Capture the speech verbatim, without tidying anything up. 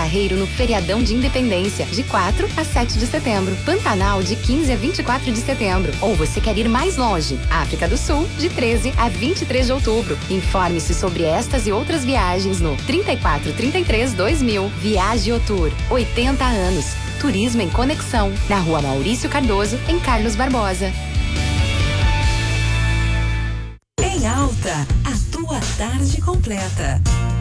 Barreiro no feriadão de Independência, de quatro a sete de setembro. Pantanal, de quinze a vinte e quatro de setembro. Ou você quer ir mais longe? África do Sul, de treze a vinte e três de outubro. Informe-se sobre estas e outras viagens no trinta e quatro, trinta e três, dois mil. Viageotour, oitenta anos. Turismo em conexão. Na rua Maurício Cardoso, em Carlos Barbosa. Em Alta, a tua tarde completa.